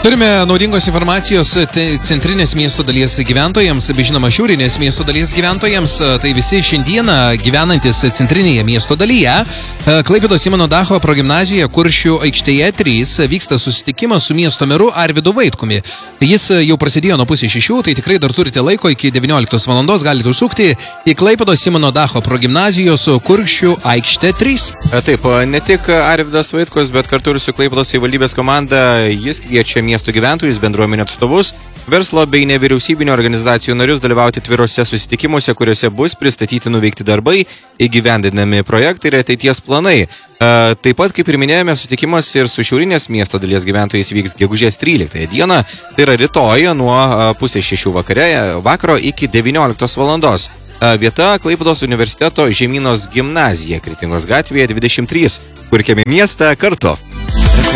Turime naudingos informacijos centrinės miesto dalies gyventojams, bei žinoma šiaurinės miesto dalies gyventojams. Tai visi šiandieną gyvenantis centrinėje miesto dalyje. Klaipėdos Simono Dacho progimnazijoje Kuršių aikštėje 3 vyksta susitikimas su miesto meru Arvydu Vaitkumi. Jis jau prasidėjo nuo 5:30, tai tikrai dar turite laiko iki 19 valandos, galite užsukti į Klaipėdos Simono Dacho progimnazijos Kuršių aikštė 3. Taip, ne tik Arvydas Vaitkus, bet kartu ir su Klaipėdos savivaldybės komanda. Jis kviečia miesto gyventojus, bendruomenės atstovus, verslo bei nevyriausybinio organizacijų narius dalyvauti atvirose susitikimuose, kuriuose bus pristatyti nuveikti darbai, įgyvendinami projektai ir ateities planai. Taip pat, kaip ir minėjome, susitikimas ir su šiaurinės miesto dalies gyventojais vyks gegužės 13 dieną, tai yra rytoj nuo 5:30 vakaro iki 19 valandos. Vieta Klaipėdos universiteto Žemynos gimnazija, Kretingos gatvėje 23. Kurkime miestą kartu.